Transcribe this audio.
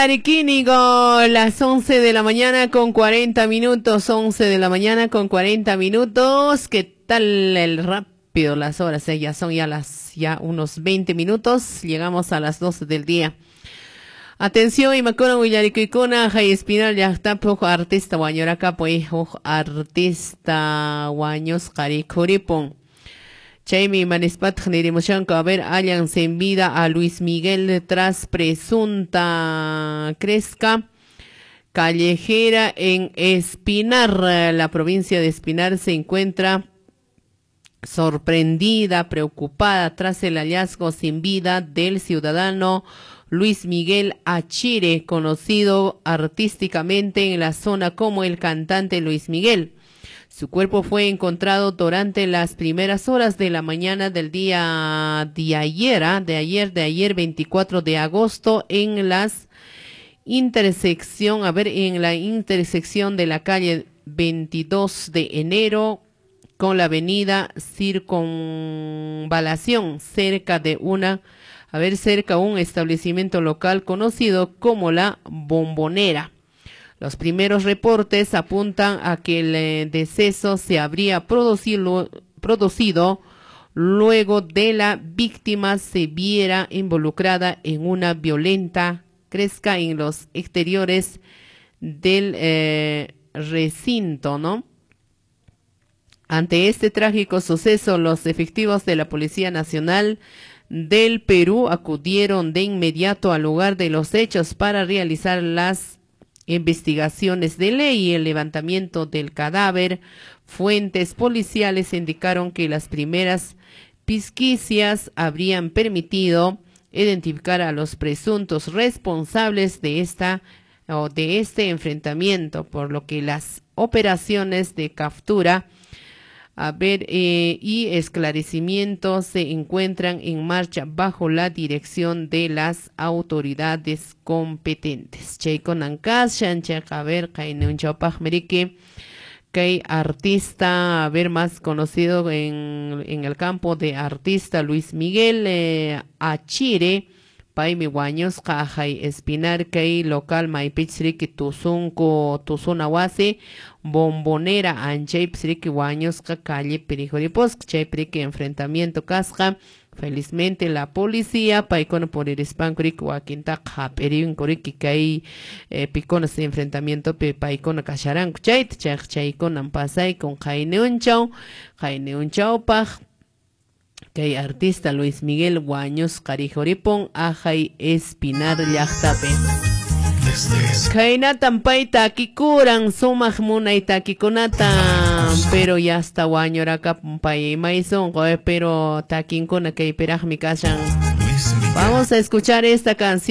Llarikinigo, las 11 de la mañana con 40 minutos, 11 de la mañana con 40 minutos. ¿Qué tal el rápido las horas? Ya son ya unos 20 minutos, llegamos a las 12 del día. Atención, Imakona Willarikikuna, Jai Espinal, ya está poco artista guañoraka, pues, artista guaños Caricoripon. Chaimi Manispat Generimoshanko, a ver, hallanse en vida a Luis Miguel tras presunta cresca callejera en Espinar. La provincia de Espinar se encuentra sorprendida, preocupada tras el hallazgo sin vida del ciudadano Luis Miguel Achire, conocido artísticamente en la zona como el cantante Luis Miguel. Su cuerpo fue encontrado durante las primeras horas de la mañana del día de ayer 24 de agosto en la intersección de la calle 22 de enero con la avenida Circunvalación, cerca un establecimiento local conocido como La Bombonera. Los primeros reportes apuntan a que el deceso se habría producido luego de la víctima se viera involucrada en una violenta cresca en los exteriores del recinto, ¿no? Ante este trágico suceso, los efectivos de la Policía Nacional del Perú acudieron de inmediato al lugar de los hechos para realizar las investigaciones de ley y el levantamiento del cadáver. Fuentes policiales indicaron que las primeras pesquisas habrían permitido identificar a los presuntos responsables de este enfrentamiento, por lo que las operaciones de captura y esclarecimiento se encuentran en marcha bajo la dirección de las autoridades competentes. Que artista, más conocido en el campo de artista, Luis Miguel Achire, Paimi Guaños, Cajay Espinar, Kei local Maipichrik, Tuzunawase, Bombonera, Anchaypsrik, Guaños, calle Perijoripos, Chayprik, enfrentamiento Casca. Felizmente la policía, Paikon por el Hispancurik, Huaquinta, Japerin, Corik, Kai, Picon, ese enfrentamiento, Paikon, Cacharan, Chaykon, Ampasay, con Jaineun Chau, Paj. Que artista Luis Miguel Guaños Carijoripon Ajay Espinar Llaqtapi. Kaina tampaita kikuran sumaq munayta kikunata, pero ya está guañoraka pay maizon, pero takinkuna kay perajmi kashan. Vamos a escuchar esta canción.